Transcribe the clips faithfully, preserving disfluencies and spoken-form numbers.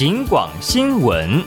警广新闻。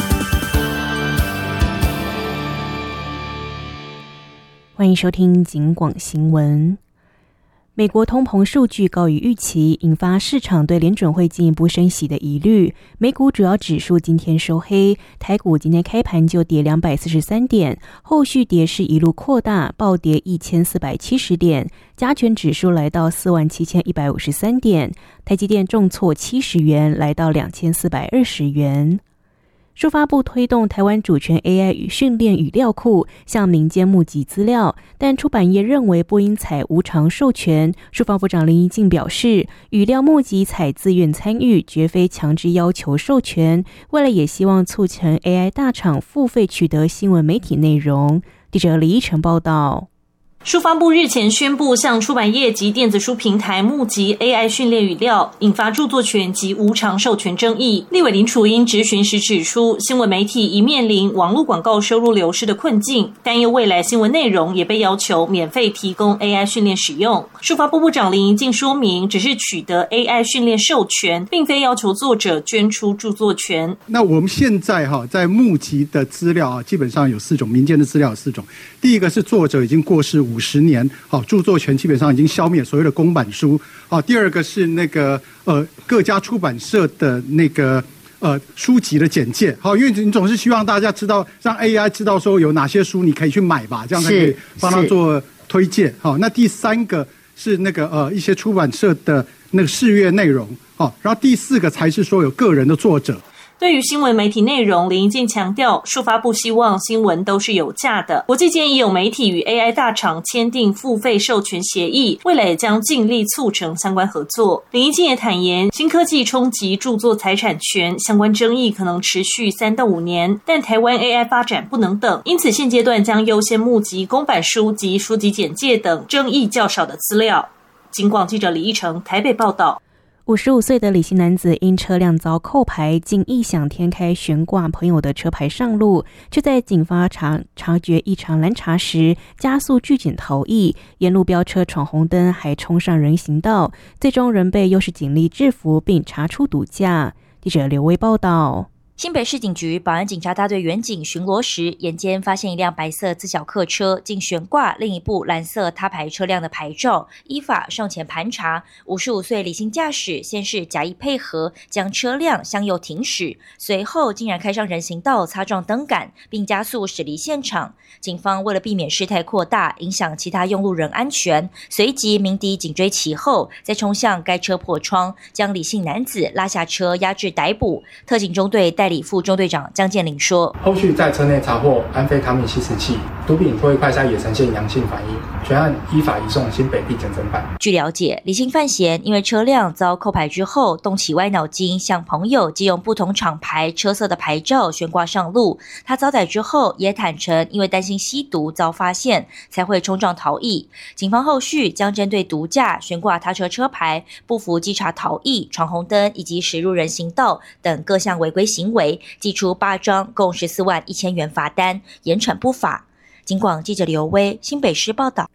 欢迎收听警广新闻。美国通膨数据高于预期，引发市场对联准会进一步升息的疑虑。美股主要指数今天收黑，台股今天开盘就跌两百四十三点，后续跌势一路扩大，暴跌一千四百七十点，加权指数来到四万七千一百五十三点，台积电重挫七十元，来到两千四百二十元。数发部推动台湾主权 A I 与训练语料库向民间募集资料，但出版业认为不应采无偿授权。数发部长林宜敬表示，语料募集采自愿参与，绝非强制要求授权。未来也希望促成 A I 大厂付费取得新闻媒体内容。记者李依晨报道。 数发部日前宣布向出版业及电子书平台募集 A I 训练语料，引发著作权及无偿授权争议。立委林楚英质询时指出，新闻媒体已面临网络广告收入流失的困境，担忧未来新闻内容也被要求免费提供 A I 训练使用。数发部部长林宜敬说明，只是取得 A I 训练授权，并非要求作者捐出著作权。 那我们现在哈在募集的资料啊，基本上有四种，民间的资料有四种。第一个是作者已经过世五十年，好，著作权基本上已经消灭，所谓的公版书。好，第二个是那个呃各家出版社的那个呃书籍的简介。好，因为你总是希望大家知道，让 A I 知道说有哪些书你可以去买吧，这样才可以帮他做推荐。好，那第三个是那个呃一些出版社的那个试阅内容。好，然后第四个才是说有个人的作者。 对于新闻媒体内容，林宜敬强调，数发部希望新闻都是有价的。国际间已有媒体与 A I 大厂签订付费授权协议，未来也将尽力促成相关合作。林宜敬也坦言，新科技冲击著作财产权，相关争议可能持续三到五年，但台湾 A I 发展不能等，因此现阶段将优先募集公版书及书籍简介等争议较少的资料。警广记者李依成台北报道。 五十五岁的李姓男子因车辆遭扣牌，竟异想天开悬挂朋友的车牌上路，却在警方察察觉异常拦查时加速拒检逃逸，沿路飙车闯红灯，还冲上人行道，最终仍被优势警力制服并查出毒驾。记者刘威报道。 新北市警局保安警察大队员警巡逻时，眼尖发现一辆白色自小客车竟悬挂另一部蓝色他牌车辆的牌照，依法上前盘查。五十五岁李姓驾驶先是假意配合，将车辆向右停驶，随后竟然开上人行道擦撞灯杆，并加速驶离现场。警方为了避免事态扩大，影响其他用路人安全，随即鸣笛紧追其后，再冲向该车破窗，将李姓男子拉下车押至逮捕。特警中队代理副中队长江建林说， 后续在车内查获安非他命吸食器、毒品脱衣快筛也呈现阳性反应，全案依法移送新北地检侦办。 据了解，李姓范闲因为车辆遭扣牌之后，动起歪脑筋，向朋友借用不同厂牌车色的牌照悬挂上路。他遭逮之后也坦承，因为担心吸毒遭发现，才会冲撞逃逸。警方后续将针对毒驾、悬挂他车车牌、不服稽查逃逸、闯红灯以及驶入人行道等各项违规行为，寄出八张共十四万一千元罚单，严惩不法。警广记者刘威新北市报道。